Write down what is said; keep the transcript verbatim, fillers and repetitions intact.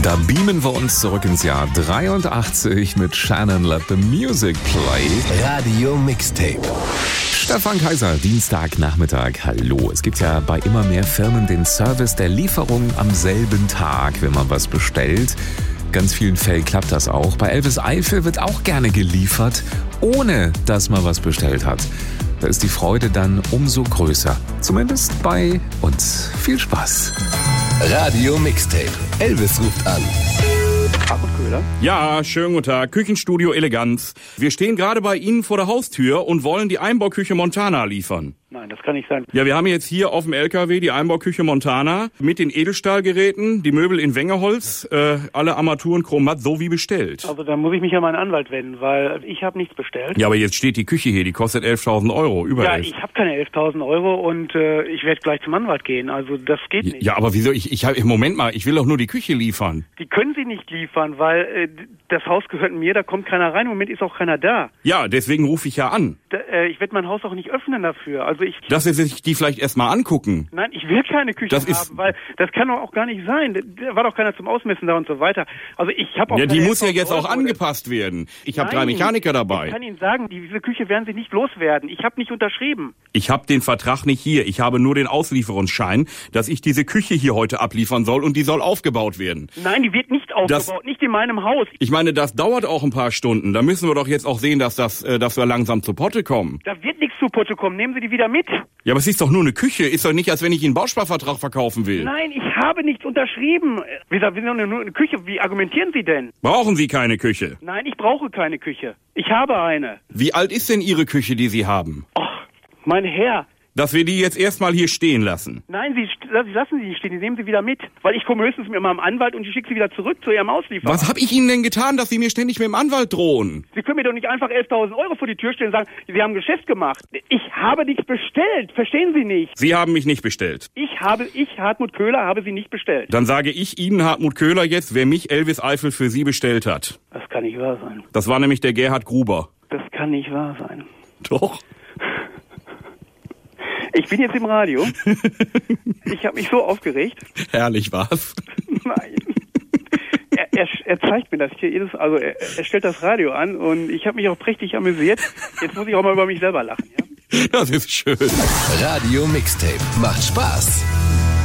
Da beamen wir uns zurück ins Jahr dreiundachtzig mit Shannon Let the Music Play. Radio Mixtape. Stefan Kaiser, Dienstagnachmittag. Hallo. Es gibt ja bei immer mehr Firmen den Service der Lieferung am selben Tag, wenn man was bestellt. Ganz vielen Fällen klappt das auch. Bei Elvis Eifel wird auch gerne geliefert, ohne dass man was bestellt hat. Da ist die Freude dann umso größer. Zumindest bei uns. Viel Spaß. Radio Mixtape. Elvis ruft an. Hartmut Köhler? Ja, schönen guten Tag. Küchenstudio Eleganz. Wir stehen gerade bei Ihnen vor der Haustür und wollen die Einbauküche Montana liefern. Nein, das kann nicht sein. Ja, wir haben jetzt hier auf dem L K W die Einbauküche Montana mit den Edelstahlgeräten, die Möbel in Wengeholz, äh, alle Armaturen chromat, so wie bestellt. Also da muss ich mich an meinen Anwalt wenden, weil ich habe nichts bestellt. Ja, aber jetzt steht die Küche hier, die kostet elftausend Euro, über Ja, elf. ich habe keine elftausend Euro und äh, ich werde gleich zum Anwalt gehen. Also das geht nicht. Ja, aber wieso? Ich, ich hab, Moment mal, ich will doch nur die Küche liefern. Die können Sie nicht liefern, weil äh, das Haus gehört mir, da kommt keiner rein. Im Moment ist auch keiner da. Ja, deswegen rufe ich ja an. Da, äh, ich werde mein Haus auch nicht öffnen dafür. Also ich... Dass Sie sich die vielleicht erstmal angucken. Nein, ich will keine Küche Das haben, ist- weil das kann doch auch gar nicht sein. Da war doch keiner zum Ausmessen da und so weiter. Also ich habe auch Ja, die keine muss ja elftausend jetzt auch Euro. angepasst werden. Ich habe drei Nein, Mechaniker Ich dabei. kann Ihnen sagen, diese Küche werden Sie nicht loswerden. Ich habe nicht unterschrieben. Ich habe den Vertrag nicht hier. Ich habe nur den Auslieferungsschein, dass ich diese Küche hier heute abliefern soll und die soll aufgebaut werden. Nein, die wird nicht aufgebaut, nicht in meinem Haus. Ich meine, das dauert auch ein paar Stunden. Da müssen wir doch jetzt auch sehen, dass das, äh, dass wir langsam zu Potte kommen. Da wird nichts zu Potte kommen. Nehmen Sie die wieder mit. Ja, aber es ist doch nur eine Küche. Ist doch nicht, als wenn ich Ihnen einen Bausparvertrag verkaufen will. Nein, ich habe nichts unterschrieben. Wir sind nur eine Küche. Wie argumentieren Sie denn? Brauchen Sie keine Küche? Nein, ich brauche keine Küche. Ich habe eine. Wie alt ist denn Ihre Küche, die Sie haben? Ach, mein Herr. Dass wir die jetzt erstmal hier stehen lassen. Nein, Sie st- lassen Sie die stehen. Die nehmen Sie wieder mit. Weil ich komme höchstens mit meinem Anwalt und ich schicke Sie wieder zurück zu Ihrem Auslieferer. Was habe ich Ihnen denn getan, dass Sie mir ständig mit dem Anwalt drohen? Sie können mir doch nicht einfach elftausend Euro vor die Tür stellen und sagen, Sie haben Geschäft gemacht. Ich habe nichts bestellt. Verstehen Sie nicht? Sie haben mich nicht bestellt. Ich habe, ich, Hartmut Köhler, habe Sie nicht bestellt. Dann sage ich Ihnen, Hartmut Köhler, jetzt, wer mich Elvis Eifel für Sie bestellt hat. Das kann nicht wahr sein. Das war nämlich der Gerhard Gruber. Das kann nicht wahr sein. Doch. Ich bin jetzt im Radio. Ich habe mich so aufgeregt. Herrlich war's. Nein. Er, er, er zeigt mir das hier jedes, also er, er stellt das Radio an und ich habe mich auch prächtig amüsiert. Jetzt muss ich auch mal über mich selber lachen, ja? Das ist schön. Radio Mixtape. Macht Spaß.